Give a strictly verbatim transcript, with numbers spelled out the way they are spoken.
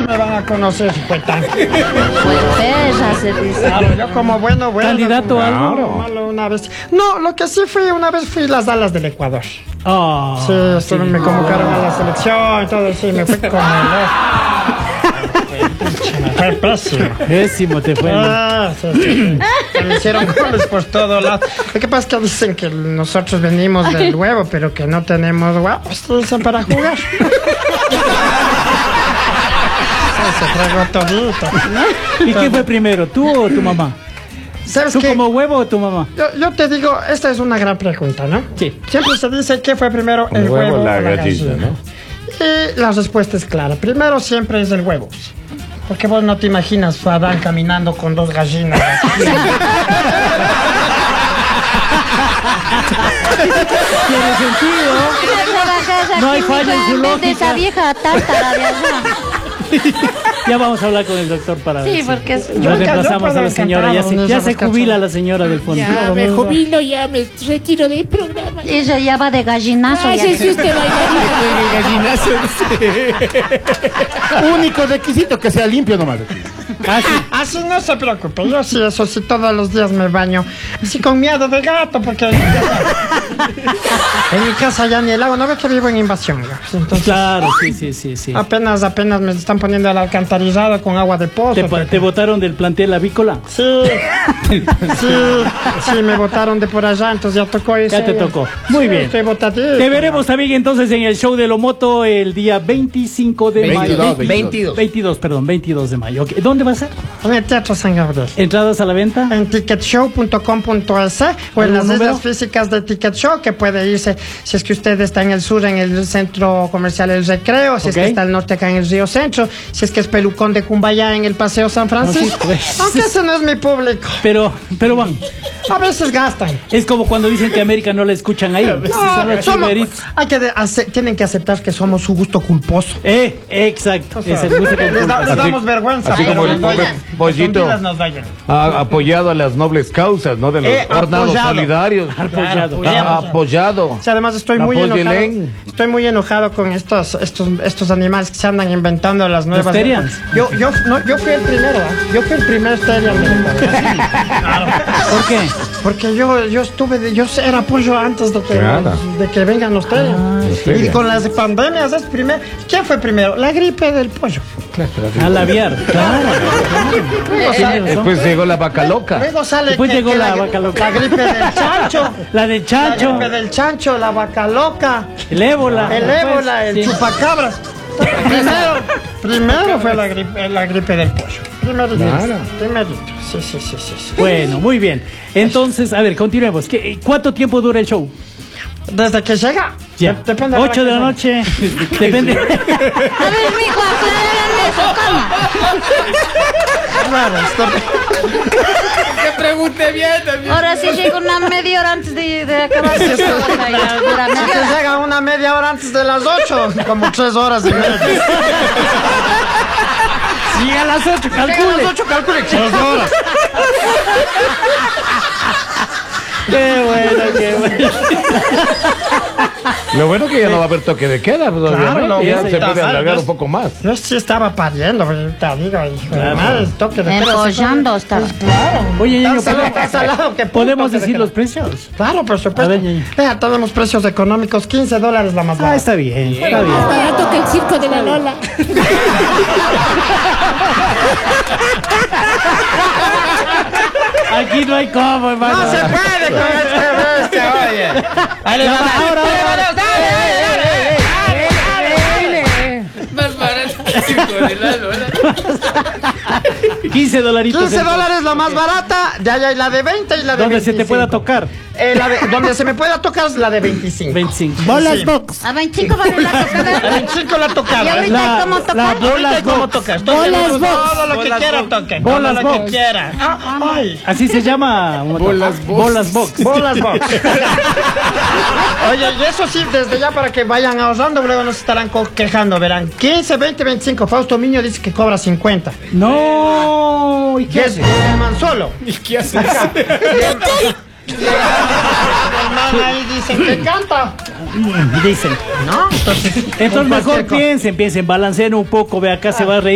me van a conocer, pues tan. Pues perra, se dice. Claro, yo como bueno, bueno. ¿Candidato a algo? Malo, malo una vez. No, lo que sí fui, una vez fui las Dallas del Ecuador. Oh, Sí, esto me convocaron a la selección y todo, sí, me fui con el... Fue pésimo. Pésimo te fue. Ah, sí, sí, sí. Me hicieron goles por todo lado. Lo que pasa es que dicen que nosotros venimos del huevo, pero que no tenemos huevos, dicen, para jugar. Se tragó todito. ¿Y quién fue primero, tú o tu mamá? ¿Sabes ¿Tú qué? como huevo o tu mamá? Yo, yo te digo, esta es una gran pregunta, ¿no? Sí. Siempre se dice qué fue primero, El el huevo, huevo o la o la gallina, gallina. ¿no? Y la respuesta es clara. Primero siempre es el huevo. Porque vos no te imaginas a Adán caminando con dos gallinas. Tiene sentido. No hay falla en su De esa lógica. vieja tártara de allá. Ya vamos a hablar con el doctor para ver. Sí, si- porque es... Yo Nos enca- yo reemplazamos puedo a la señora. Ya encantar se, con ya esas se jubila la señora del fondo. Ya me jubilo, ya me retiro del programa. Ella ya va de gallinazo. Ah, ya. ese sí usted bailarina. Único requisito que sea limpio nomás. Así no se preocupe. Yo sí, eso sí, todos los días me baño. Así con miedo de gato, porque en mi casa, en mi casa ya ni el agua. No ves que vivo en invasión. ¿No? Entonces, Claro, sí, sí, sí, sí. apenas, apenas me están poniendo el alcantarillado con agua de pozo. ¿Te, pa- te votaron del plantel avícola? Sí, sí, sí, me votaron de por allá, entonces ya tocó eso. Ya te tocó. Muy Sí, bien. Estoy votadito. Te veremos también entonces en el show de Lomoto el día veinticinco de mayo. veintidós, veintidós. veintidós, perdón, veintidós de mayo. Ok, ¿dónde va a ser? En el Teatro San Gabriel. ¿Entradas a la venta? En ticket show punto com punto es o en ¿Algún las número? islas físicas de Ticket Show, que puede irse si es que usted está en el sur, en el centro comercial El Recreo, si es Ok. que está al norte acá en el Río Centro, si es que es Pelucón de Cumbayá en el Paseo San Francisco. No, sí, pues. Aunque ese no es mi público. Pero, pero van. A veces gastan. Es como cuando dicen que América no la escuchan ahí. Son No, los somos- chiveritos. hay que de- ace- tienen que aceptar que somos su gusto culposo. Eh, exacto. Es el gusto con Les, da- les culpa. damos vergüenza. así pero como el nos pobre vayan. pollito. Escondidas nos vayan. Ha apoyado a las nobles causas, ¿no? De los Eh, hornados apoyado. solidarios. Apoyado. Ha apoyado. Sí, además estoy La muy enojado. Pollelén. Estoy muy enojado con estos, estos, estos animales que se andan inventando las nuevas. Terians. Yo, yo, no, yo fui el primero, ¿ah? Yo fui el primer Terian del Ecuador. ¿Por qué? Porque yo, yo estuve, de- yo era pollo antes de que, Claro. de que vengan los Terian. los Y Terian. con las pandemias es primero. ¿Quién fue primero? La gripe del pollo. Al aviar. Claro. Después llegó la vaca loca. Luego sale Después que- llegó que la gri- vaca loca. La gripe del chancho. La de La chancho. gripe del chancho, la vaca loca. El ébola. El ébola, el Sí. chupacabras. Primero, primero fue la gripe, la gripe del pollo. Primerito. Claro. Primerito. Sí, sí, sí, sí, sí. Bueno, muy bien. Entonces, a ver, continuemos. ¿Qué- ¿Cuánto tiempo dura el show? Desde que llega. Ya. De- Depende Ocho de la hora noche. Depende. A ver, mijo, aclárale eso, calma. que- Claro, esto- Que pregunte bien también. Ahora sí llego una media hora antes de, de acabar su programa, ya dura Si media hora. llega una media hora antes de las ocho, como tres horas y media. Sí, a las ocho, Llega a calcule. las ocho, calcule tres horas. Qué bueno, qué bueno. Lo bueno que ya no va a haber toque de queda, pues, Claro, obviamente. lo- Ya se está puede mal, alargar ¿ves? un poco más. Yo sí estaba pariendo, pero te digo, hijo de madre, el toque de queda. Empollando estaba. Pues claro. Oye, Tan Ñaño, salado, ¿podemos- tan salado que ¿podemos puto que decir de los queda. precios? Claro, por supuesto. A ver, Ñaño. Vea, tenemos precios económicos, quince dólares la más Ah, barata. está bien, está bien. Barato que el circo de la Lola. Aquí no hay cómo, hermano. No se puede con este bestia, oye. Ahí le va, ahora, ahora, ahora. Más barato que el circo de Lalo, ¿verdad? quince dolaritos. quince el- dólares la más barata, de allá hay la de veinte y la de Donde se veinticinco. te pueda tocar. Eh, la de- donde se me pueda tocar es la de veinticinco. veinticinco. Bolas Sí. box. A veinticinco vale la La tocada. veinticinco la ¿Y tocada. ahorita La- cómo la tocar? bola- Ahorita cómo box. tocas. Bolas Todo box. lo que Bolas quiera box. toque. Bolas Todo lo box. que quiera. Ah, ay. Así se llama. Bolas box. Bolas box. Bolas box. Oye, y eso sí, desde ya para que vayan ahorrando, luego nos estarán co- quejando, verán. quince, veinte, veinticinco. Fausto Miño dice que cobra cincuenta. No. ¿Y ¿Qué qué es? hace? El man solo. ¿Y qué haces? El man ahí dice que canta. Dicen. ¿No? Entonces, Entonces con mejor cualquier cosa. piensen, piensen, balanceen un poco, ve acá se va a reír.